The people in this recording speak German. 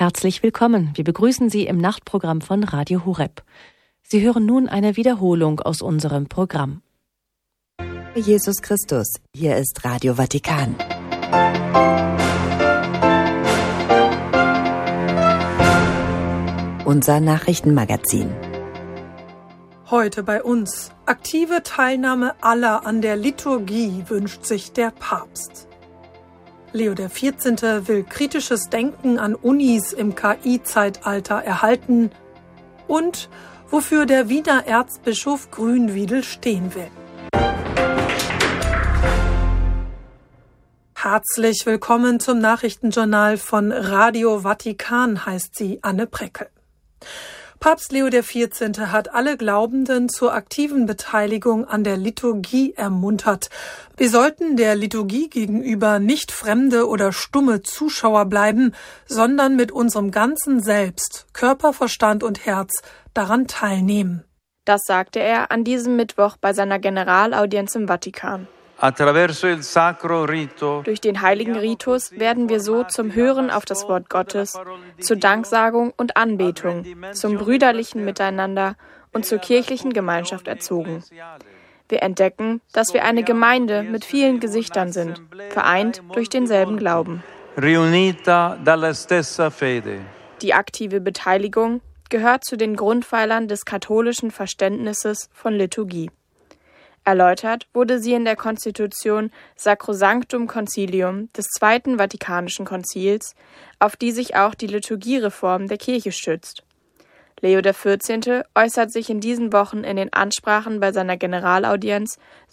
Herzlich willkommen. Wir begrüßen Sie im Nachtprogramm von Radio Horeb. Sie hören nun eine Wiederholung aus unserem Programm. Jesus Christus, hier ist Radio Vatikan. Unser Nachrichtenmagazin. Heute bei uns. Aktive Teilnahme aller an der Liturgie wünscht sich der Papst. Leo XIV. Will kritisches Denken an Unis im KI-Zeitalter erhalten und wofür der Wiener Erzbischof Grünwiedel stehen will. Herzlich willkommen zum Nachrichtenjournal von Radio Vatikan, heißt sie Anne Preckel. Papst Leo XIV. Hat alle Glaubenden zur aktiven Beteiligung an der Liturgie ermuntert. Wir sollten der Liturgie gegenüber nicht fremde oder stumme Zuschauer bleiben, sondern mit unserem ganzen Selbst, Körper, Verstand und Herz daran teilnehmen. Das sagte er an diesem Mittwoch bei seiner Generalaudienz im Vatikan. Durch den heiligen Ritus werden wir so zum Hören auf das Wort Gottes, zur Danksagung und Anbetung, zum brüderlichen Miteinander und zur kirchlichen Gemeinschaft erzogen. Wir entdecken, dass wir eine Gemeinde mit vielen Gesichtern sind, vereint durch denselben Glauben. Die aktive Beteiligung gehört zu den Grundpfeilern des katholischen Verständnisses von Liturgie. Erläutert wurde sie in der Konstitution Sacrosanctum Concilium des Zweiten Vatikanischen Konzils, auf die sich auch die Liturgiereform der Kirche stützt. Leo XIV. Äußert sich in diesen Wochen in den Ansprachen bei seiner Generalaudienz